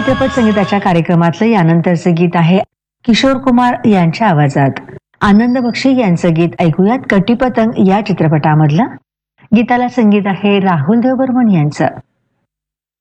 चित्रपट संगीताच्या कार्यक्रमातलं यानंतरचं गीत आहे किशोर कुमार यांच्या आवाजात. आनंद बक्षी यांचं गीत ऐकूयात कटीपतंग या चित्रपटामधलं. गीताला संगीत आहे राहुल देव बर्मन यांचं.